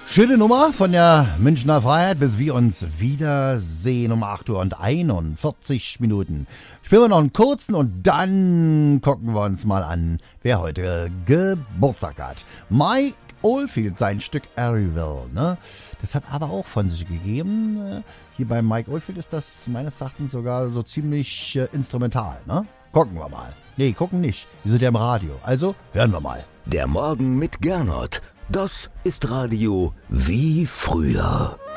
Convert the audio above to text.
Schöne Nummer von der Münchner Freiheit, bis wir uns wiedersehen um 8 Uhr und 41 Minuten. Spielen wir noch einen kurzen und dann gucken wir uns mal an, wer heute Geburtstag hat. Mike Oldfield, sein Stück Ariel, ne? Das hat aber auch von sich gegeben. Hier bei Mike Oldfield ist das meines Erachtens sogar so ziemlich instrumental, ne? Gucken wir mal. Nee, gucken nicht. Wir sind ja im Radio. Also hören wir mal. Der Morgen mit Gernot. Das ist Radio wie früher.